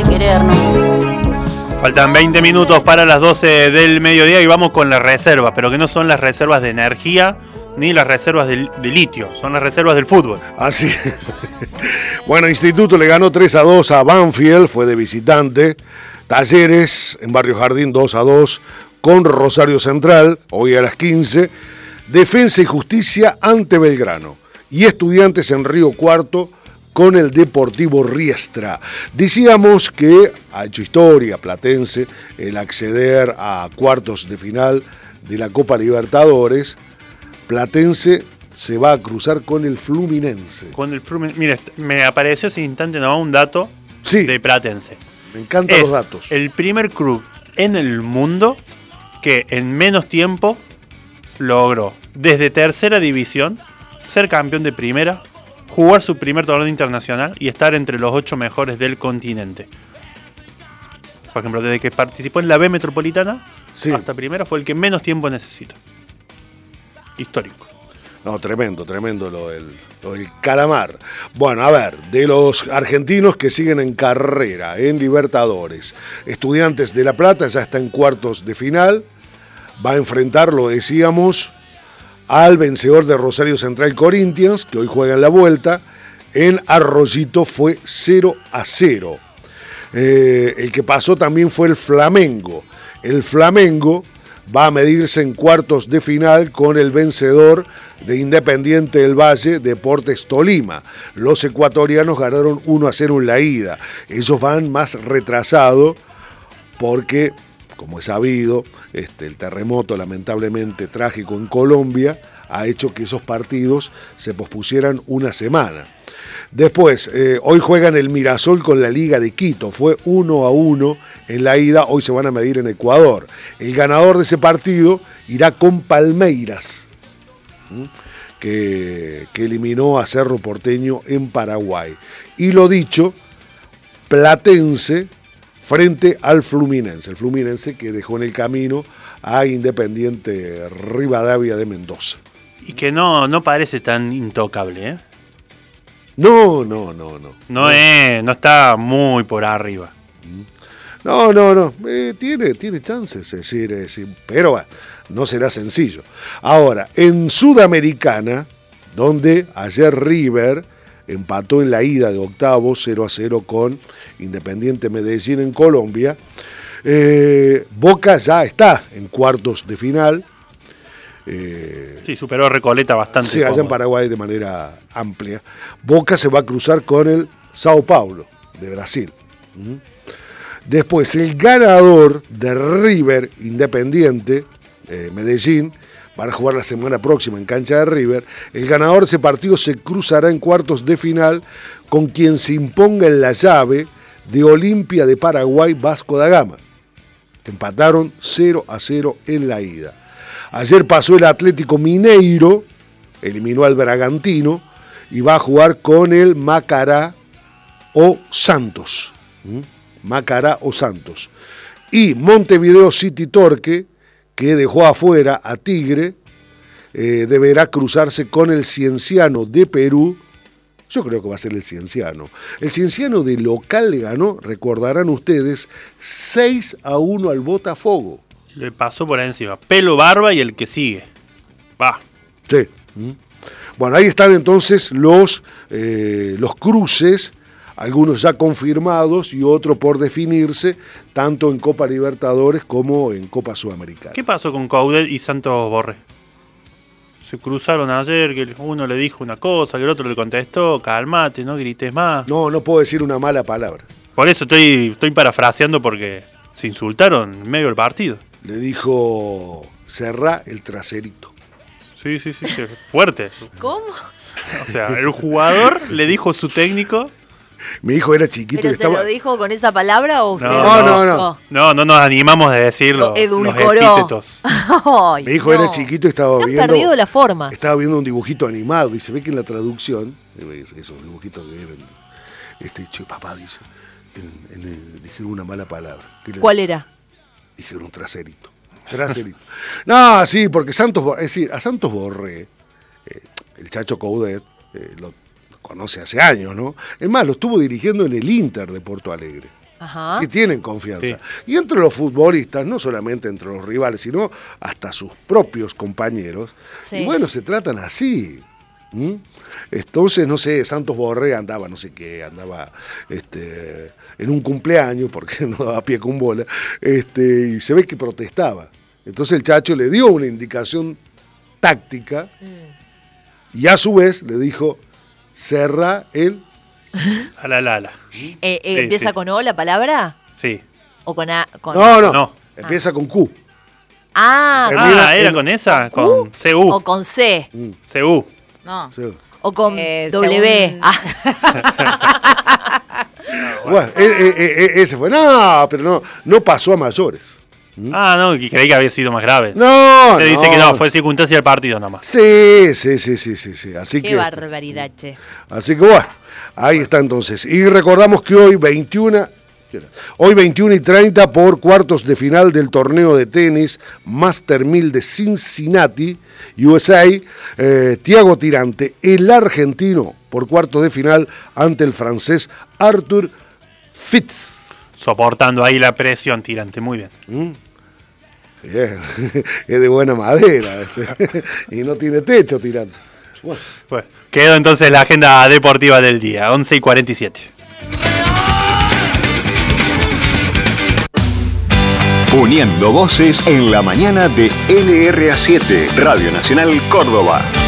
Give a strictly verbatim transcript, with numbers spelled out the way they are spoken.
de querernos. Faltan veinte minutos para las doce del mediodía y vamos con las reservas, pero que no son las reservas de energía ni las reservas de, de litio, son las reservas del fútbol. Así es. Bueno, Instituto le ganó tres a dos a Banfield, fue de visitante. Talleres en Barrio Jardín dos a dos con Rosario Central, hoy a las quince. Defensa y Justicia ante Belgrano. Y Estudiantes en Río Cuarto con el Deportivo Riestra. Decíamos que ha hecho historia Platense el acceder a cuartos de final de la Copa Libertadores. Platense se va a cruzar con el Fluminense. Con el Fluminense. Mire, me apareció ese instante nomás un dato sí, de Platense. Me encantan es los datos. El primer club en el mundo que en menos tiempo logró desde tercera división ser campeón de primera, jugar su primer torneo internacional y estar entre los ocho mejores del continente. Por ejemplo, desde que participó en la B Metropolitana sí. hasta primera fue el que menos tiempo necesita. Histórico. No, tremendo, tremendo lo del, lo del calamar. Bueno, a ver, de los argentinos que siguen en carrera, en Libertadores. Estudiantes de La Plata ya está en cuartos de final. Va a enfrentar, lo decíamos, al vencedor de Rosario Central Corinthians, que hoy juega en la vuelta. En Arroyito fue cero a cero. Eh, el que pasó también fue el Flamengo. El Flamengo va a medirse en cuartos de final con el vencedor de Independiente del Valle, Deportes Tolima. Los ecuatorianos ganaron uno a cero en la ida. Ellos van más retrasados porque, como es sabido, este, el terremoto lamentablemente trágico en Colombia ha hecho que esos partidos se pospusieran una semana. Después, eh, hoy juegan el Mirasol con la Liga de Quito. Fue uno a uno en la ida, hoy se van a medir en Ecuador. El ganador de ese partido irá con Palmeiras, ¿sí? que, que eliminó a Cerro Porteño en Paraguay. Y lo dicho, Platense frente al Fluminense. El Fluminense que dejó en el camino a Independiente Rivadavia de Mendoza. Y que no, no parece tan intocable, ¿eh? No, no, no, no. No, no. Es, no está muy por arriba. No, no, no. Eh, tiene, tiene chances, es decir, es decir, pero bueno, no será sencillo. Ahora, en Sudamericana, donde ayer River empató en la ida de octavos cero a cero con Independiente Medellín en Colombia, eh, Boca ya está en cuartos de final. Eh, sí, superó a Recoleta bastante. Sí, allá en Paraguay de manera amplia. Boca se va a cruzar con el Sao Paulo de Brasil. ¿Mm? Después, el ganador de River Independiente, eh, Medellín, van a jugar la semana próxima en cancha de River. El ganador de ese partido se cruzará en cuartos de final con quien se imponga en la llave de Olimpia de Paraguay, Vasco da Gama. Empataron cero a cero en la ida. Ayer pasó el Atlético Mineiro, eliminó al Bragantino y va a jugar con el Macará o Santos. ¿Mm? Macará o Santos. Y Montevideo City Torque, que dejó afuera a Tigre, eh, deberá cruzarse con el Cienciano de Perú. Yo creo que va a ser el Cienciano. El Cienciano de local le ganó, recordarán ustedes, seis a uno al Botafogo. Le pasó por encima. Pelo, barba y el que sigue. Va. Sí. Bueno, ahí están entonces los, eh, los cruces, algunos ya confirmados y otros por definirse, tanto en Copa Libertadores como en Copa Sudamericana. ¿Qué pasó con Coudet y Santos Borré? Se cruzaron ayer, que uno le dijo una cosa, que el otro le contestó, calmate, no grites más. No, no puedo decir una mala palabra. Por eso estoy, estoy parafraseando porque se insultaron en medio del partido. Le dijo, cerrá el traserito. Sí, sí, sí, sí, fuerte. ¿Cómo? O sea, el jugador le dijo a su técnico. Mi hijo era chiquito. ¿Pero y se estaba... lo dijo con esa palabra o usted no, lo no, no, no, no nos animamos a decirlo. Lo edulcoró. Los epítetos. Ay, Mi hijo no. era chiquito y estaba se han viendo. perdido la forma. Estaba viendo un dibujito animado y se ve que en la traducción, esos dibujitos que vienen, este che, papá dice, en, en el, dijeron una mala palabra. ¿Cuál era? Dijeron traserito. Traserito. No, sí, porque Santos, es decir, a Santos Borré, eh, el Chacho Coudet, eh, lo conoce hace años, ¿no? Es más, lo estuvo dirigiendo en el Inter de Porto Alegre. Ajá. Sí tienen confianza. Sí. Y entre los futbolistas, no solamente entre los rivales, sino hasta sus propios compañeros. Sí. Y bueno, se tratan así. ¿Mm? Entonces, no sé, Santos Borré andaba, no sé qué, andaba este, en un cumpleaños, porque no daba pie con bola, este, y se ve que protestaba. Entonces el Chacho le dio una indicación táctica mm. y a su vez le dijo, cerra el... A la la la. Eh, eh, Sí, ¿Empieza sí. con O la palabra? Sí. ¿O con A? Con... No, no, No. empieza con Q. Ah, Termina Ah, ¿era en- con esa? ¿con Con Q? C U. O con C. C U. No. Sí. O con Eh, W. según- Ah. Bueno, eh, eh, eh, ese fue. No, pero no, no pasó a mayores. Ah, no, que creí que había sido más grave. No, Te dice que no, fue circunstancia del partido nada más. Sí, sí, sí, sí, sí, sí. Así Qué que, barbaridad, che. así que bueno, ahí está entonces. Y recordamos que hoy veintiuno, hoy veintiuno y treinta por cuartos de final del torneo de tenis Master mil de Cincinnati, U S A, eh, Thiago Tirante, el argentino, por cuartos de final ante el francés Arthur Fitz. Soportando ahí la presión, Tirante, muy bien. Mm. Bien. Es de buena madera ese. Y no tiene techo Tirante. Bueno. Bueno, quedó entonces la agenda deportiva del día, once y cuarenta y siete. Uniendo voces en la mañana de L R A siete, Radio Nacional Córdoba.